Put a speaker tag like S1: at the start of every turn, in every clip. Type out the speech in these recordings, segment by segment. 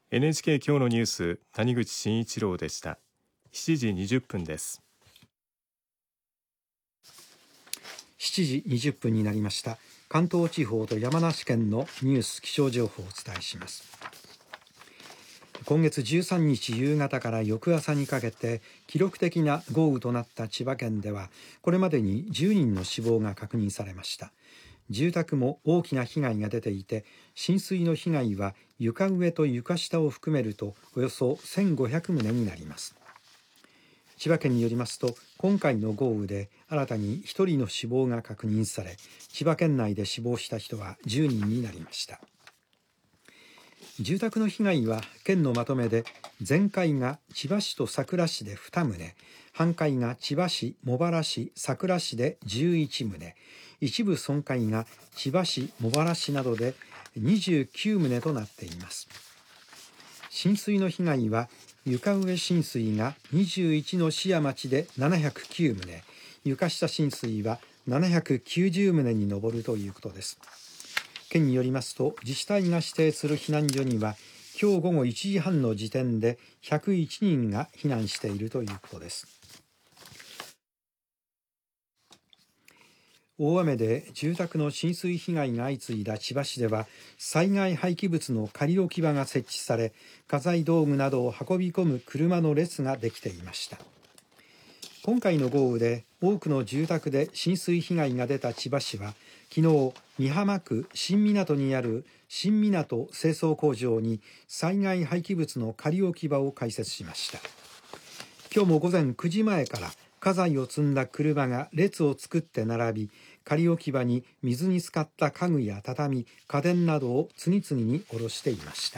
S1: NHK 今日のニュース、谷口真一郎でした。7時20分です。
S2: 7時20分になりました。関東地方と山梨県のニュース気象情報をお伝えします。今月13日夕方から翌朝にかけて記録的な豪雨となった千葉県では、これまでに10人の死亡が確認されました。住宅も大きな被害が出ていて、浸水の被害は床上と床下を含めるとおよそ1500棟になります。千葉県によりますと、今回の豪雨で新たに1人の死亡が確認され、千葉県内で死亡した人は10人になりました。住宅の被害は県のまとめで、全壊が千葉市と佐倉市で2棟、半壊が千葉市、茂原市、佐倉市で11棟、一部損壊が千葉市、茂原市などで29棟となっています。浸水の被害は床上浸水が21の市や町で709棟、床下浸水は790棟に上るということです。県によりますと、自治体が指定する避難所には今日午後1時半の時点で101人が避難しているということです。大雨で住宅の浸水被害が相次いだ千葉市では、災害廃棄物の仮置き場が設置され、家財道具などを運び込む車の列ができていました。今回の豪雨で多くの住宅で浸水被害が出た千葉市は、昨日美浜区新港にある新港清掃工場に災害廃棄物の仮置き場を開設しました。今日も午前9時前から家財を積んだ車が列を作って並び、仮置き場に水に浸かった家具や畳、家電などを次々に下ろしていました。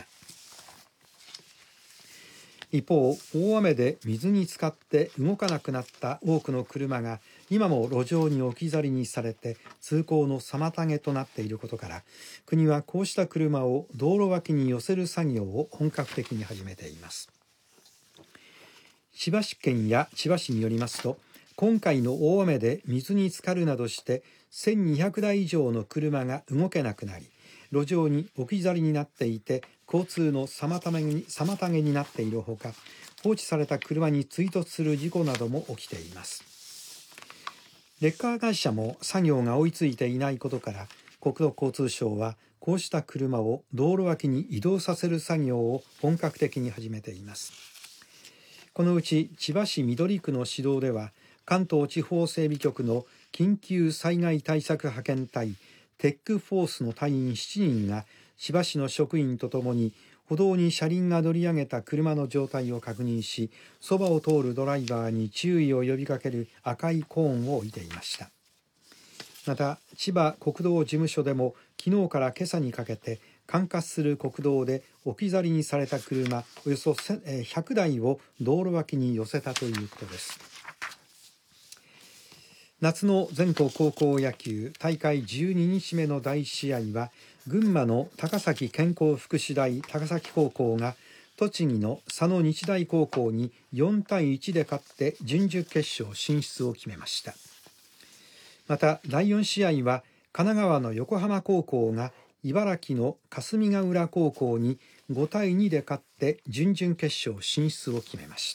S2: 一方、大雨で水に浸かって動かなくなった多くの車が今も路上に置き去りにされて通行の妨げとなっていることから、国はこうした車を道路脇に寄せる作業を本格的に始めています。千葉市県や千葉市によりますと、今回の大雨で水に浸かるなどして1200台以上の車が動けなくなり、路上に置き去りになっていて交通の妨げになっているほか、放置された車に追突する事故なども起きています。レッカー会社も作業が追いついていないことから、国土交通省はこうした車を道路脇に移動させる作業を本格的に始めています。このうち千葉市緑区の市道では、関東地方整備局の緊急災害対策派遣隊テックフォースの隊員7人が千葉市の職員とともに歩道に車輪が乗り上げた車の状態を確認し、そばを通るドライバーに注意を呼びかける赤いコーンを置いていました。また千葉国道事務所でも昨日から今朝にかけて管轄する国道で置き去りにされた車およそ100台を道路脇に寄せたということです。夏の全国高校野球大会12日目の第1試合は、群馬の高崎健康福祉大高崎高校が栃木の佐野日大高校に4対1で勝って準々決勝進出を決めました。また第4試合は神奈川の横浜高校が茨城の霞ヶ浦高校に5対2で勝って準々決勝進出を決めました。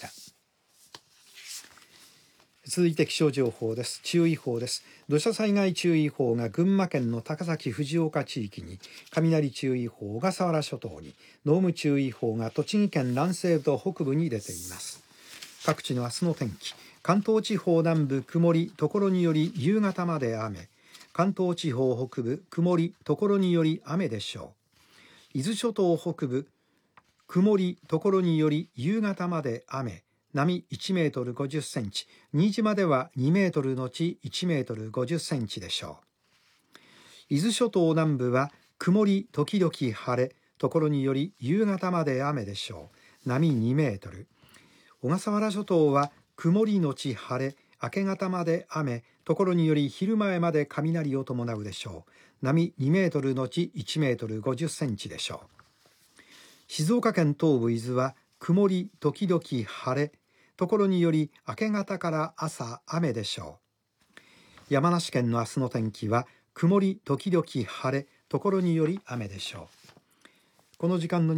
S2: 続いて気象情報です。注意報です。土砂災害注意報が群馬県の高崎藤岡地域に、雷注意報小笠原諸島に、濃霧注意報が栃木県南西部と北部に出ています。各地の明日の天気。関東地方南部曇り、ところにより夕方まで雨。関東地方北部曇り、ところにより雨でしょう。伊豆諸島北部曇り、ところにより夕方まで雨。波1メートル50センチ、新島では2メートルのち1メートル50センチでしょう。伊豆諸島南部は曇り時々晴れ、ところにより夕方まで雨でしょう。波2メートル。小笠原諸島は曇りのち晴れ、明け方まで雨、ところにより昼前まで雷を伴うでしょう。波2メートルのち1メートル50センチでしょう。静岡県東部伊豆は曇り時々晴れ、ところにより明け方から朝雨でしょう。山梨県の明日の天気は曇り時々晴れ、ところにより雨でしょう。この時間の